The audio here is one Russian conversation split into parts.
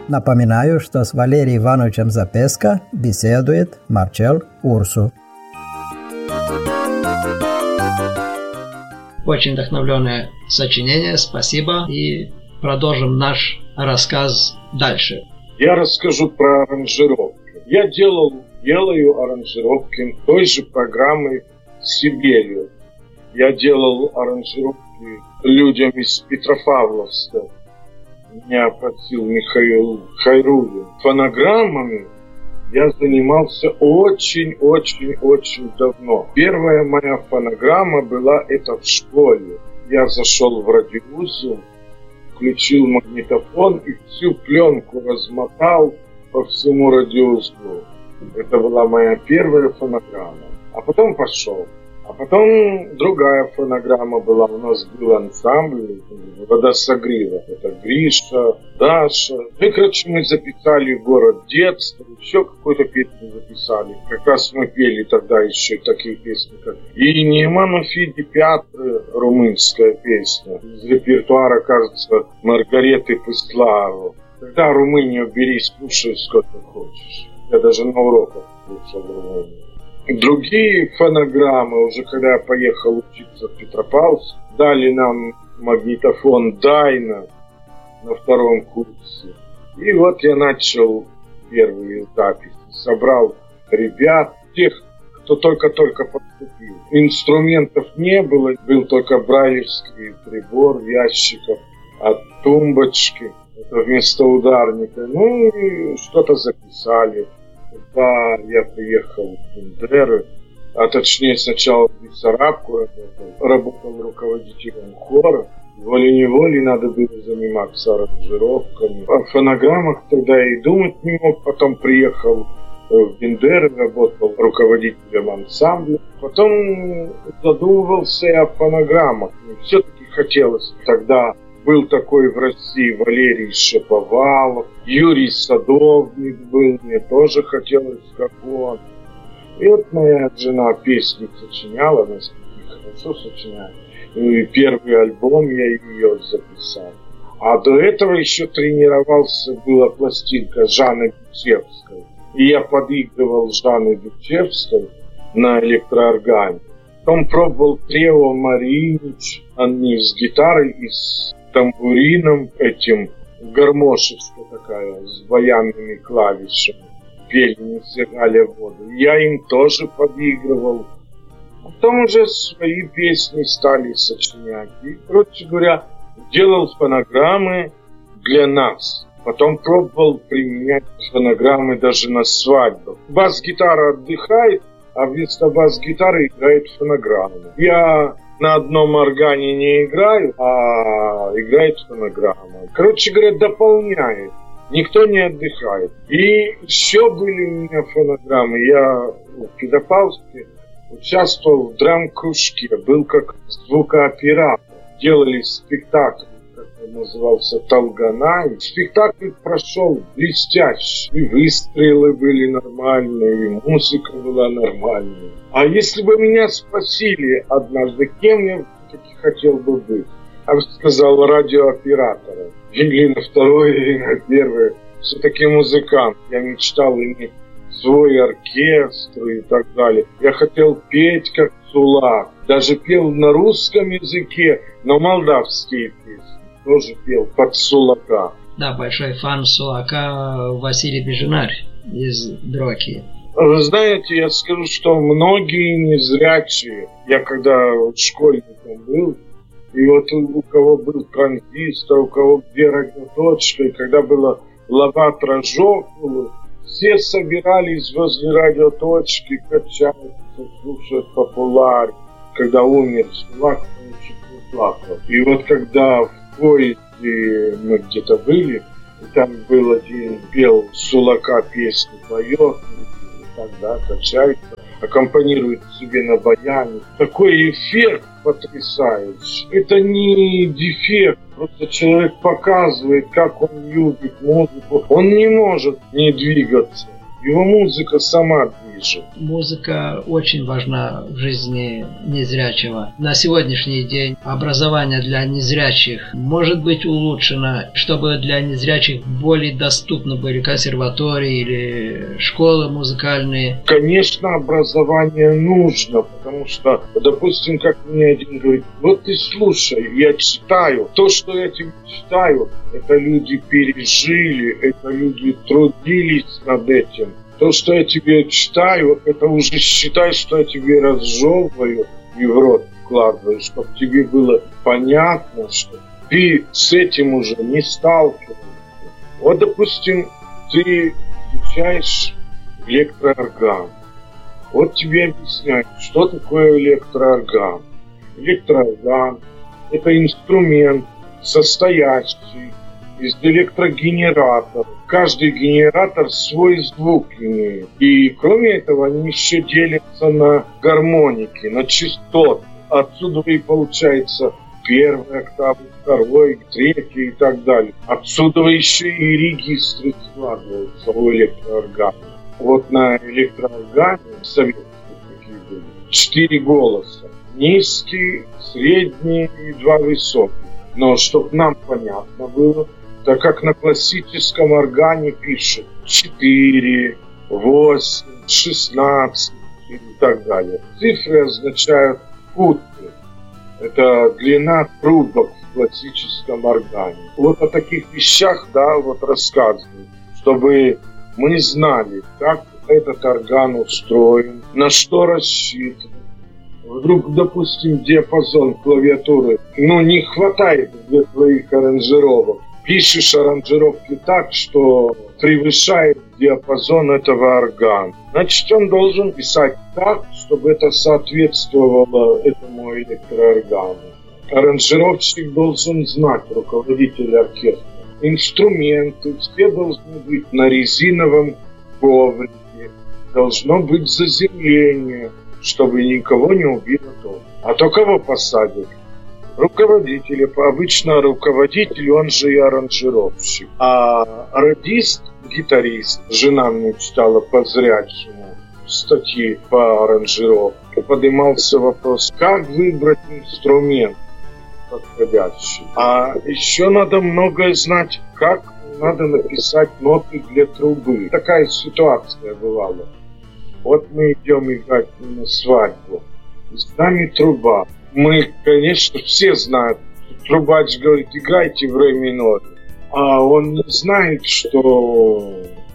Напоминаю, что с Валерием Ивановичем Запеско беседует Марчел Урсу. Очень вдохновленное сочинение, спасибо. И продолжим наш рассказ дальше. Я расскажу про аранжировки. Я делаю аранжировки той же программы Сибирью. Я делал аранжировки людям из Петропавловска. Меня просил Михаил Хайруллин. Фонограммами я занимался очень давно. Первая моя фонограмма была это в школе. Я зашел в радиоузел, включил магнитофон и всю пленку размотал по всему радиоузлу. Это была моя первая фонограмма. А потом пошел. А потом другая фонограмма была. У нас был ансамбль водосогрева. Это Гриша, Даша. Мы записали «Город детства». Еще какую-то песню записали. Как раз мы пели тогда еще такие песни, как «И Нейману Фиди Пятры», румынская песня. Из репертуара, кажется, Маргареты Пыстлаву. Когда Румынию бери, слушай сколько хочешь. Я даже на уроках слушал Румынию. Другие фонограммы, уже когда я поехал учиться в Петропавловск, дали нам магнитофон Дайна на втором курсе. И вот я начал первые записи. Собрал ребят, тех, кто только-только поступил. Инструментов не было, был только брайлевский прибор, ящиков от тумбочки. Это вместо ударника. Ну и что-то записали. Когда я приехал в Бендеры, а точнее сначала в Бессарабку работал руководителем хора. Волей-неволей надо было заниматься аранжировками. О фонограммах тогда и думать не мог. Потом приехал в Бендеры, работал руководителем ансамбля. Потом задумывался о фонограммах. Мне все-таки хотелось тогда. Был такой в России Валерий Шаповалов, Юрий Садовник был, мне тоже хотелось, как он. И вот моя жена песни сочиняла, она хорошо сочиняет. И первый альбом я ее записал. А до этого еще тренировался, была пластинка Жанны Бючевской. И я подыгрывал Жанны Бючевской на электрооргане. Потом пробовал трио Маринич, они с гитарой и с тамбурином этим, гармошевская такая, с баянными клавишами. Пели «Не сыграли воду». Я им тоже подыгрывал. Потом уже свои песни стали сочинять. И, короче говоря, делал фонограммы для нас. Потом пробовал применять фонограммы даже на свадьбах. Бас-гитара отдыхает, а вместо бас-гитары играет фонограмма. Я на одном органе не играю, а играет фонограмма. Короче говоря, дополняет. Никто не отдыхает. И еще были у меня фонограммы. Я в Петропавловске участвовал в драм-кружке. Был как звукооператор. Делали спектакль, как он назывался, «Талганай». Спектакль прошел блестяще. И выстрелы были нормальные, и музыка была нормальная. А если бы меня спросили однажды, кем я все-таки хотел бы быть, я бы сказал радиооператором. Или на второе, или на первое. Все-таки музыкант. Я мечтал иметь свой оркестр и так далее. Я хотел петь как Сулак. Даже пел на русском языке, но молдавские песни тоже пел под Сулака. Да, большой фан Сулака Василий Беженарь из Дроки. Вы знаете, я скажу, что многие незрячие, я когда школьником был, и вот у кого был транзистор, у кого где радиоточка, и когда было ловат-рожок, все собирались возле радиоточки, качаются, слушают популярность. Когда умер Сулак, он чуть не плакал. И вот когда в поезде мы где-то были, и там был один, пел Сулака песню, поет, и тогда качается, аккомпанирует себе на баяне. Такой эффект потрясающий. Это не дефект, просто человек показывает, как он любит музыку. Он не может не двигаться. Его музыка сама движет. Музыка очень важна в жизни незрячего. На сегодняшний день образование для незрячих может быть улучшено, чтобы для незрячих более доступны были консерватории или школы музыкальные. Конечно, образование нужно, потому что, допустим, как мне один говорит, вот ты слушай, я читаю. То, что я тебе читаю, это люди пережили, это люди трудились над этим. То, что я тебе читаю, это уже считай, что я тебе разжевываю и в рот вкладываю, чтобы тебе было понятно, что ты с этим уже не сталкиваешься. Вот, допустим, ты изучаешь электроорган. Вот тебе объясняют, что такое электроорган. Электроорган – это инструмент, состоящий из электрогенераторов. Каждый генератор свой звук имеет. И кроме этого они еще делятся на гармоники, на частоты. Отсюда и получается первая октава, второй, третий и так далее. Отсюда еще и регистры складываются у электрооргана. Вот на электрооргане советские такие были 4 голоса. Низкий, средний и 2 высоких. Но чтобы нам понятно было, так как на классическом органе пишут 4, 8, 16 и так далее. Цифры означают футы. Это длина трубок в классическом органе. Вот о таких вещах, да, вот рассказываю, чтобы мы знали, как этот орган устроен, на что рассчитан. Вдруг, допустим, диапазон клавиатуры, не хватает для твоих аранжировок. Пишешь аранжировки так, что превышает диапазон этого органа. Значит, он должен писать так, чтобы это соответствовало этому электрооргану. Аранжировщик должен знать, руководитель оркестра. Инструменты все должны быть на резиновом коврике. Должно быть заземление, чтобы никого не убило ток. А то кого посадят? Руководителя. Обычно руководитель, он же и аранжировщик. А радист, гитарист, жена мне читала по зрячему статьи по аранжировке, поднимался вопрос, как выбрать инструмент подходящий. А еще надо многое знать, как надо написать ноты для трубы. Такая ситуация бывала. Вот мы идем играть на свадьбу. С нами труба. Мы, конечно, все знают. Трубач говорит, играйте в ре миноре. А он не знает, что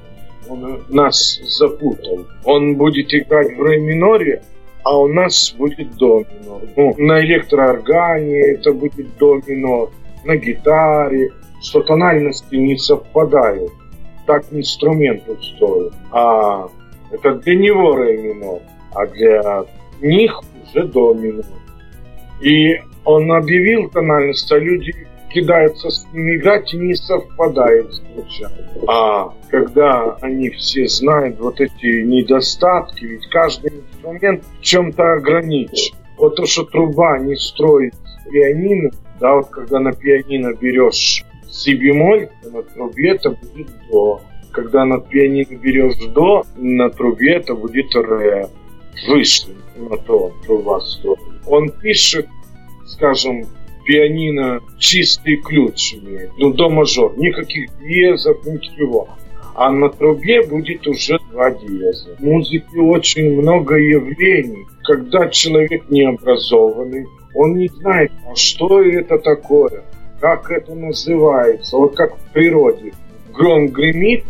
он нас запутал. Он будет играть в ре миноре, а у нас будет до минор. На электрооргане это будет до минор. На гитаре, что тональности не совпадают. Так инструмент устроен. А это для него ре минор, а для них уже до минор. И он объявил тональность, а люди кидаются с ним играть и не совпадает звучание. А когда они все знают вот эти недостатки, ведь каждый инструмент в чем-то ограничен. Вот то, что труба не строит пианино, да, вот когда на пианино берешь си бемоль, то на трубе это будет до. Когда на пианино берешь до, на трубе это будет ре. Выше на то труба стоит. Он пишет, скажем, пианино чистый ключ имеет, до мажор, никаких диезов, ничего. А на трубе будет уже 2 диеза. В музыке очень много явлений. Когда человек необразованный, он не знает, а что это такое, как это называется. Вот как в природе. Гром гремит,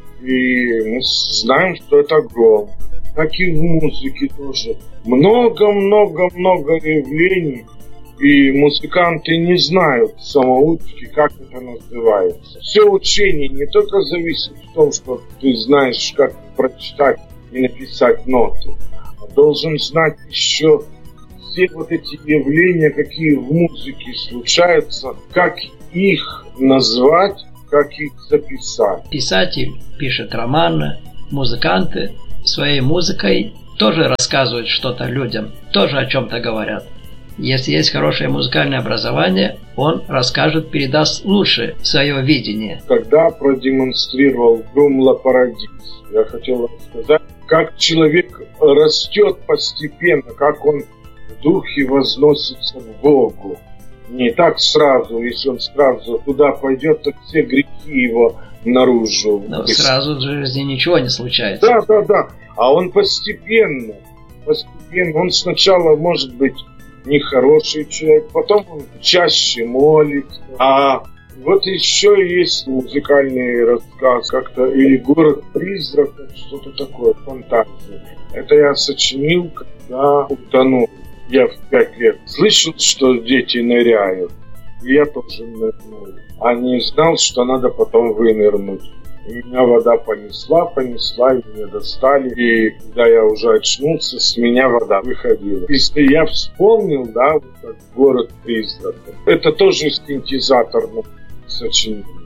и мы знаем, что это гром. Так и в музыке тоже. Много-много-много явлений. И музыканты не знают, самоучки, как это называется. Все учение не только зависит в том, что ты знаешь, как прочитать и написать ноты. А должен знать еще все вот эти явления, какие в музыке случаются, как их назвать, как их записать. Писатель пишет романы, музыканты своей музыкой тоже рассказывают что-то людям, тоже о чем-то говорят. Если есть хорошее музыкальное образование, он расскажет, передаст лучше свое видение. Когда продемонстрировал Брумла Парадис, я хотел рассказать, как человек растет постепенно, как он в духе возносится к Богу. Не так сразу, если он сразу туда пойдет, то все грехи его наружу. Но сразу в жизни ничего не случается. Да. А он постепенно. Он сначала может быть нехороший человек, потом он чаще молится. А вот еще есть музыкальный рассказ, как-то, или «Город призраков», что-то такое, фантазия. Это я сочинил, когда утонул. Я в 5 лет слышал, что дети ныряют, и я тоже нырнул. А не знал, что надо потом вынырнуть. И меня вода понесла, и меня достали. И когда я уже очнулся, с меня вода выходила. Если я вспомнил, да, вот как «Город призраков», это тоже синтезатор сочинил.